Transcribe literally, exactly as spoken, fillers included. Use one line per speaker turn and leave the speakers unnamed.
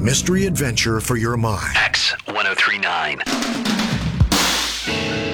mystery adventure for your mind.
X ten thirty-nine.